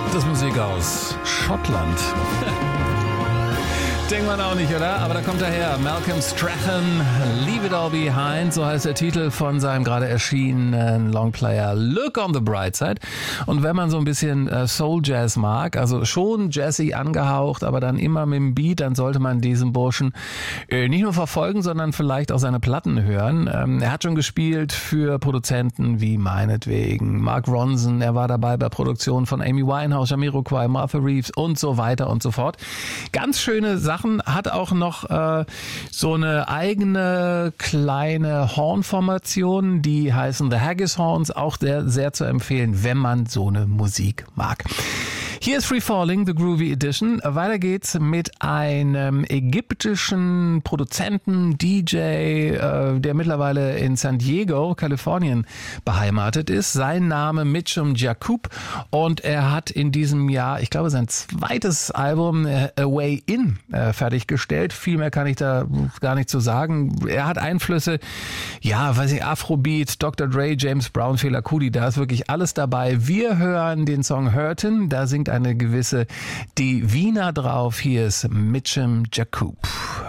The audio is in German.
Das ist Musik aus Schottland. Denkt man auch nicht, oder? Aber da kommt er her. Malcolm Strachan, Leave It All Behind, so heißt der Titel von seinem gerade erschienenen Longplayer Look on the Bright Side. Und wenn man so ein bisschen Soul Jazz mag, also schon jazzy angehaucht, aber dann immer mit dem Beat, dann sollte man diesen Burschen nicht nur verfolgen, sondern vielleicht auch seine Platten hören. Er hat schon gespielt für Produzenten wie meinetwegen Mark Ronson. Er war dabei bei Produktionen von Amy Winehouse, Jamiroquai, Martha Reeves und so weiter und so fort. Ganz schöne Sachen. Hat auch noch so eine eigene kleine Hornformation, die heißen The Haggis Horns, auch sehr zu empfehlen, wenn man so eine Musik mag. Hier ist Free Falling, The Groovy Edition. Weiter geht's mit einem ägyptischen Produzenten, DJ, der mittlerweile in San Diego, Kalifornien beheimatet ist. Sein Name Mitchum Jacob und er hat in diesem Jahr, ich glaube, sein zweites Album A Way In fertiggestellt. Viel mehr kann ich da gar nicht zu sagen. Er hat Einflüsse, Afrobeat, Dr. Dre, James Brown, Fela Kuti, da ist wirklich alles dabei. Wir hören den Song Hurtin', da singt eine gewisse Divina drauf. Hier ist Mitchum Jacob.